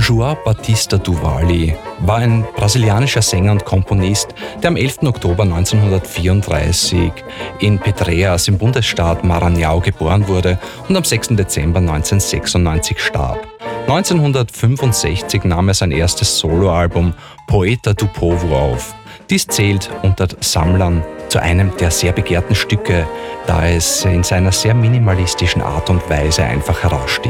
João Batista do Vale war ein brasilianischer Sänger und Komponist, der am 11. Oktober 1934 in Pedreiras im Bundesstaat Maranhão geboren wurde und am 6. Dezember 1996 starb. 1965 nahm er sein erstes Soloalbum Poeta do Povo auf. Dies zählt unter Sammlern zu einem der sehr begehrten Stücke, da es in seiner sehr minimalistischen Art und Weise einfach heraussticht.